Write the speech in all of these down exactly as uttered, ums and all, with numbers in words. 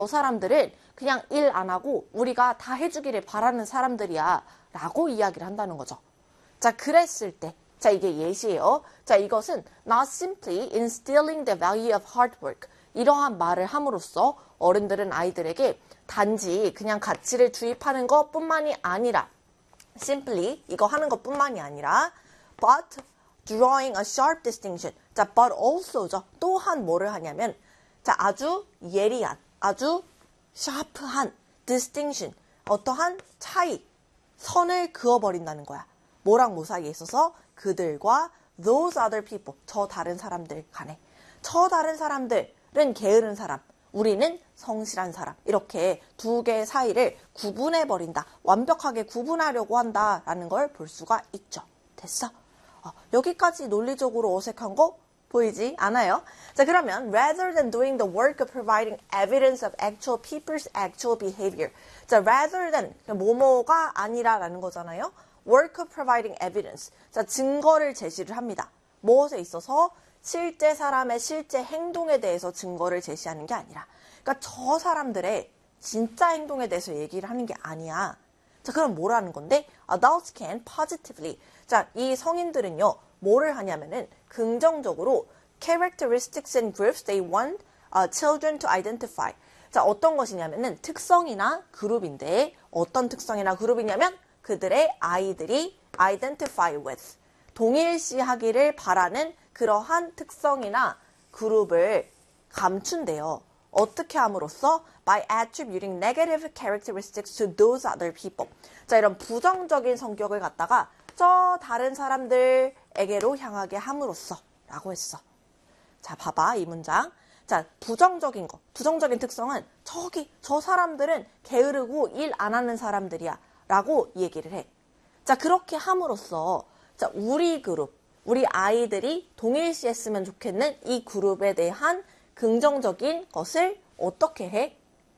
저 사람들은 그냥 일 안 하고 우리가 다 해주기를 바라는 사람들이야 라고 이야기를 한다는 거죠. 자, 그랬을 때, 자, 이게 예시예요. 자, 이것은 not simply instilling the value of hard work. 이러한 말을 함으로써 어른들은 아이들에게 단지 그냥 가치를 주입하는 것뿐만이 아니라 simply 이거 하는 것뿐만이 아니라 but drawing a sharp distinction. 자, but also죠. 또한 뭐를 하냐면 자, 아주 예리한, 아주 sharp한 distinction. 어떠한 차이, 선을 그어버린다는 거야. 뭐랑 뭐 사이에 있어서 그들과 those other people, 저 다른 사람들 간에. 저 다른 사람들은 게으른 사람, 우리는 성실한 사람. 이렇게 두 개의 사이를 구분해버린다. 완벽하게 구분하려고 한다라는 걸 볼 수가 있죠. 됐어? 어, 여기까지 논리적으로 어색한 거 보이지 않아요? 자, 그러면 rather than doing the work of providing evidence of actual people's actual behavior. 자, rather than 뭐뭐가 아니라라는 거잖아요. work of providing evidence. 자, 증거를 제시를 합니다. 무엇에 있어서? 실제 사람의 실제 행동에 대해서 증거를 제시하는 게 아니라. 그러니까 저 사람들의 진짜 행동에 대해서 얘기를 하는 게 아니야. 자, 그럼 뭐라는 건데? Adults can positively. 자, 이 성인들은요, 뭐를 하냐면은 긍정적으로 characteristics and groups they want uh, children to identify. 자, 어떤 것이냐면은 특성이나 그룹인데 어떤 특성이나 그룹이냐면 그들의 아이들이 identify with, 동일시하기를 바라는 그러한 특성이나 그룹을 감춘대요. 어떻게 함으로써? By attributing negative characteristics to those other people. 자, 이런 부정적인 성격을 갖다가 저 다른 사람들에게로 향하게 함으로써 라고 했어. 자, 봐봐, 이 문장. 자, 부정적인 거, 부정적인 특성은 저기, 저 사람들은 게으르고 일 안 하는 사람들이야 라고 얘기를 해. 자, 그렇게 함으로써 자, 우리 그룹, 우리 아이들이 동일시했으면 좋겠는 이 그룹에 대한 긍정적인 것을 어떻게 해?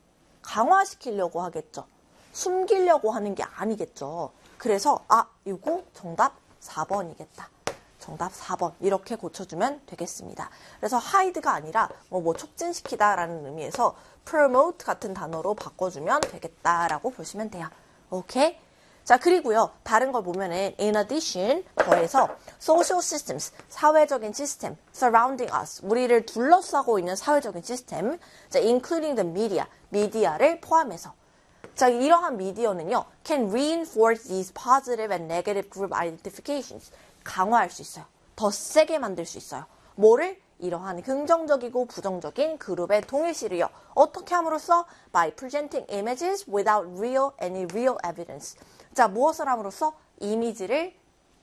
강화시키려고 하겠죠. 숨기려고 하는 게 아니겠죠. 그래서 아, 이거 정답 사 번이겠다. 정답 사 번 이렇게 고쳐주면 되겠습니다. 그래서 hide가 아니라 뭐, 뭐 촉진시키다라는 의미에서 promote 같은 단어로 바꿔주면 되겠다라고 보시면 돼요. 오케이? 자, 그리고요, 다른 걸 보면은 in addition, 더해서 social systems, 사회적인 시스템, surrounding us, 우리를 둘러싸고 있는 사회적인 시스템, 자, including the media, 미디어를 포함해서. 자, 이러한 미디어는요, can reinforce these positive and negative group identifications. 강화할 수 있어요. 더 세게 만들 수 있어요. 뭐를? 이러한 긍정적이고 부정적인 그룹의 동일시를요. 어떻게 함으로써? By presenting images without real any real evidence. 자, 무엇을 함으로써? 이미지를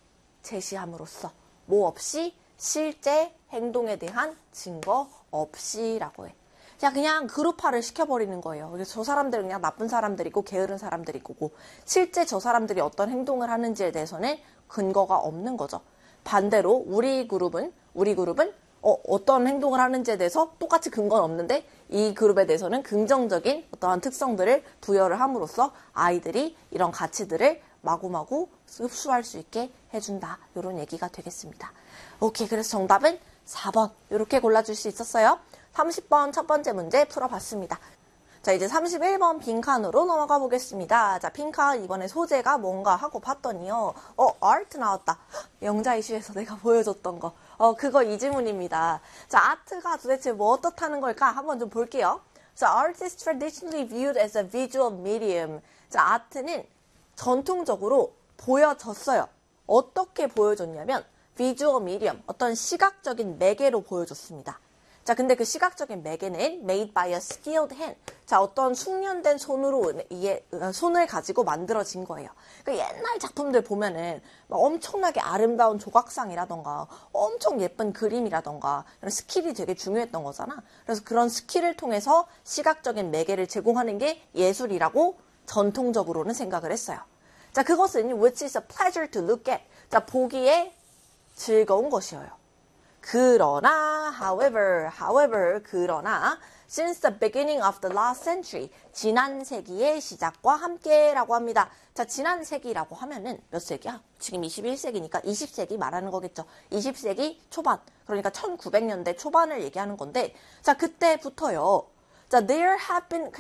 제시함으로써. 뭐 없이? 실제 행동에 대한 증거 없이라고 해. 자, 그냥 그룹화를 시켜버리는 거예요. 그래서 저 사람들은 그냥 나쁜 사람들이고 게으른 사람들이고 실제 저 사람들이 어떤 행동을 하는지에 대해서는 근거가 없는 거죠. 반대로 우리 그룹은 우리 그룹은 어, 어떤 행동을 하는지에 대해서 똑같이 근거는 없는데 이 그룹에 대해서는 긍정적인 어떠한 특성들을 부여를 함으로써 아이들이 이런 가치들을 마구마구 흡수할 수 있게 해준다. 이런 얘기가 되겠습니다. 오케이, 그래서 정답은 사 번 이렇게 골라줄 수 있었어요. 삼십 번 첫 번째 문제 풀어봤습니다. 자, 이제 삼십일 번 빈칸으로 넘어가 보겠습니다. 자, 빈칸 이번에 소재가 뭔가 하고 봤더니요. 어, 아트 나왔다. 영자 이슈에서 내가 보여줬던 거. 어, 그거 이 질문입니다. 자, 아트가 도대체 뭐 어떻다는 걸까? 한번 좀 볼게요. 자, art is traditionally viewed as a visual medium. 자, 아트는 전통적으로 보여졌어요. 어떻게 보여줬냐면 visual medium, 어떤 시각적인 매개로 보여줬습니다. 자, 근데 그 시각적인 매개는 made by a skilled hand. 자, 어떤 숙련된 손으로 이게 손을 가지고 만들어진 거예요. 그러니까 옛날 작품들 보면은 막 엄청나게 아름다운 조각상이라던가 엄청 예쁜 그림이라던가 이런 스킬이 되게 중요했던 거잖아. 그래서 그런 스킬을 통해서 시각적인 매개를 제공하는 게 예술이라고 전통적으로는 생각을 했어요. 자, 그것은 which is a pleasure to look at. 자, 보기에 즐거운 것이에요. 그러나, however, however, 그러나, since the beginning of the last century, 지난 세기의 시작과 함께라고 합니다. 자, 지난 세기라고 하면은 몇 세기야? 지금 이십일 세기니까 이십 세기 말하는 거겠죠. 이십 세기 초반, 그러니까 천구백 년대 초반을 얘기하는 건데, 자, 그때부터요. 자, there have been